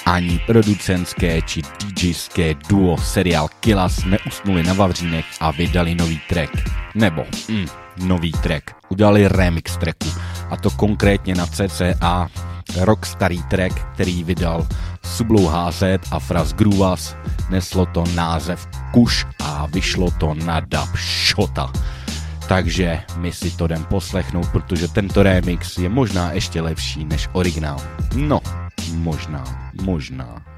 Ani producentské či DJské duo seriál Killas neusnuli na vavřínech a vydali nový track. Nebo nový track. Udali remix tracku. A to konkrétně na CCA rok starý track, který vydal Sublou HZ a Fras Groovas. Neslo to název Kuš a vyšlo to na dub Shota. Takže my si to jdem poslechnout, protože tento remix je možná ještě lepší než originál. No, možná.